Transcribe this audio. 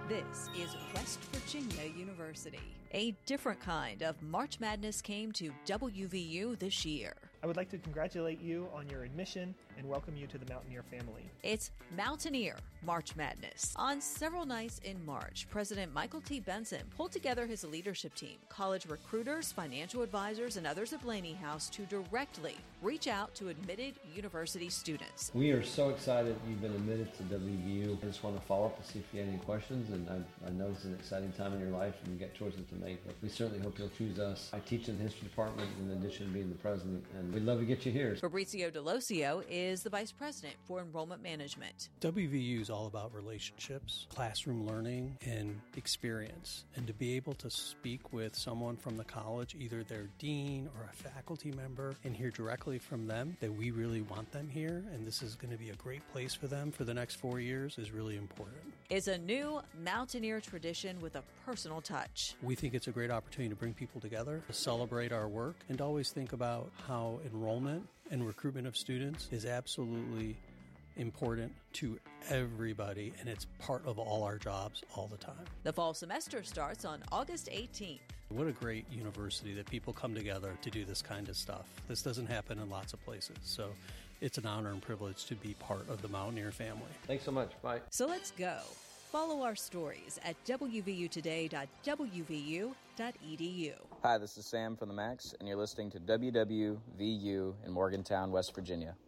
This is West Virginia University. A different kind of March Madness came to WVU this year. I would like to congratulate you on your admission and welcome you to the Mountaineer family. It's Mountaineer March Madness. On several nights in March, President Michael T. Benson pulled together his leadership team, college recruiters, financial advisors, and others at Blaney House to directly reach out to admitted university students. We are so excited you've been admitted to WVU. I just want to follow up to see if you have any questions, and I know it's an exciting time in your life and you get choices to make, but we certainly hope you'll choose us. I teach in the history department in addition to being the president, and we'd love to get you here. Fabrizio Delosio is the vice president for enrollment management. WVU is all about relationships, classroom learning, and experience. And to be able to speak with someone from the college, either their dean or a faculty member, and hear directly from them that we really want them here and this is going to be a great place for them for the next 4 years is really important. It's a new Mountaineer tradition with a personal touch. We think it's a great opportunity to bring people together, to celebrate our work, and to always think about how enrollment and recruitment of students is absolutely important to everybody, and it's part of all our jobs all the time. The fall semester starts on August 18th. What a great university that people come together to do this kind of stuff. This doesn't happen in lots of places, so it's an honor and privilege to be part of the Mountaineer family. Thanks so much. Bye. So let's go. Follow our stories at wvutoday.wvu.edu. Hi, this is Sam from the Max, and you're listening to WWVU in Morgantown, West Virginia.